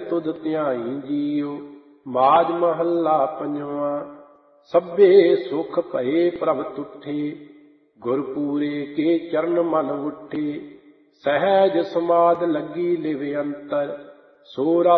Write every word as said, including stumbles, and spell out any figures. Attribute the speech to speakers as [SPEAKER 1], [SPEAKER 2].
[SPEAKER 1] ਤੁਧ ਧਿਆਈ ਜੀਉ। ਮਾਝ ਮਹੱਲਾ ਪੰਜਵਾਂ। ਸਭੇ ਸੁਖ ਭਏ ਪ੍ਰਭ ਤੁਠੇ, ਗੁਰਪੂਰੇ ਕੇ ਚਰਨ ਮਨ ਉੱਠੇ। ਸਹਿਜ ਸਮਾਧ ਲੱਗੀ ਲਿਵ ਅੰਤਰ, ਸੋ